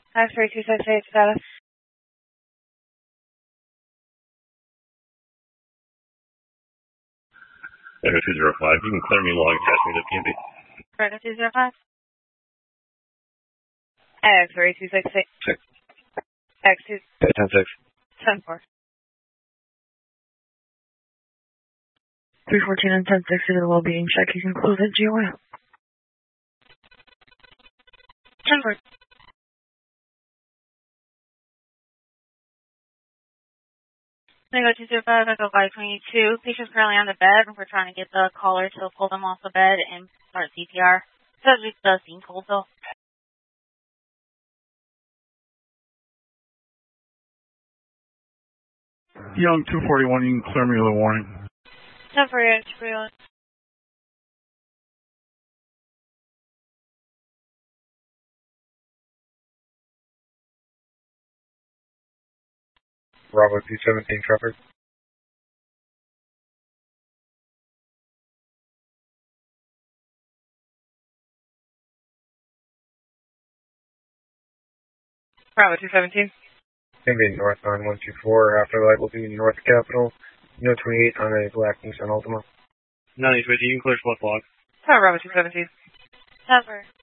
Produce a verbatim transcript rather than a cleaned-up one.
X-ray two six eight status. Echo two zero five, you can clear me log attachment to P M B. Echo two zero five. X-ray two six eight. Six. X two. ten six. ten four. three fourteen and ten six to the well-being check. You can close at G O A. ten four. Echo two zero five, Echo five twenty-two. Patient's currently on the bed. We're trying to get the caller to pull them off the bed and start C P R. Subject does seem cold though. Young two forty-one, you can clear me with a warning. ten four eight, three one. Bravo two seventeen traffic. Bravo two seventeen. Maybe north on one two four, afterlight will be north of Capitol. No twenty-eight on a black Nissan Altima. nine eight two eight, you can clear spot log. Bravo two seventeen. ten four.